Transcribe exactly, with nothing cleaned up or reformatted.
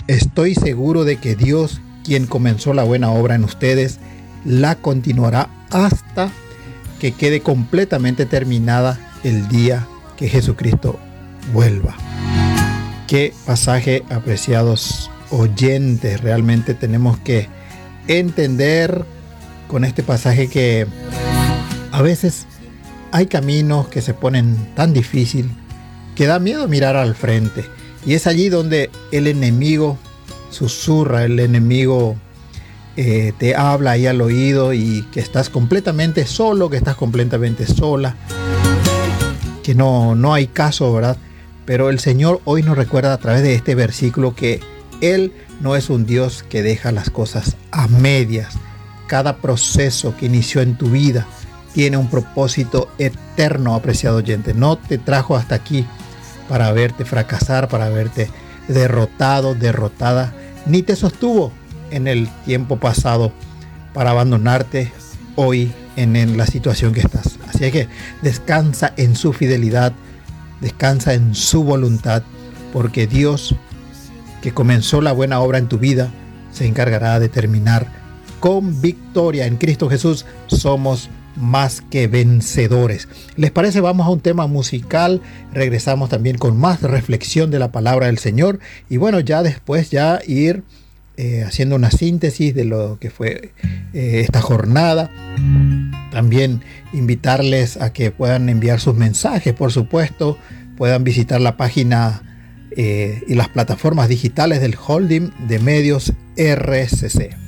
Estoy seguro de que Dios, quien comenzó la buena obra en ustedes, la continuará hasta que quede completamente terminada el día que Jesucristo vuelva. Qué pasaje, apreciados oyentes. Realmente tenemos que entender con este pasaje que a veces hay caminos que se ponen tan difícil que da miedo mirar al frente. Y es allí donde el enemigo susurra, el enemigo eh, te habla ahí al oído y que estás completamente solo, que estás completamente sola, que no, no hay caso, ¿verdad? Pero el Señor hoy nos recuerda a través de este versículo que Él no es un Dios que deja las cosas a medias. Cada proceso que inició en tu vida tiene un propósito eterno, apreciado oyente. No te trajo hasta aquí para verte fracasar, para verte derrotado, derrotada, ni te sostuvo en el tiempo pasado para abandonarte hoy en, en la situación que estás. Así que descansa en su fidelidad, descansa en su voluntad, porque Dios, que comenzó la buena obra en tu vida, se encargará de terminar con victoria. En Cristo Jesús somos más que vencedores. ¿Les parece? Vamos a un tema musical. Regresamos también con más reflexión de la palabra del Señor. Y bueno, ya después ya ir eh, haciendo una síntesis de lo que fue eh, esta jornada. También invitarles a que puedan enviar sus mensajes, por supuesto. Puedan visitar la página eh, y las plataformas digitales del Holding de Medios R C C.